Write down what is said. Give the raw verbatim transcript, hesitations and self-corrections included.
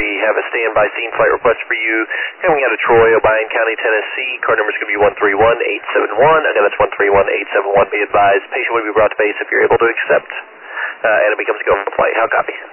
three, have a standby scene flight request for you coming out of Troy, Obion County, Tennessee. Car number is going to be one three one eight seven one. Again, that's one three one eight seven one. Be advised, patient will be brought to base if you're able to accept. Uh, and it becomes a go for flight. How copy?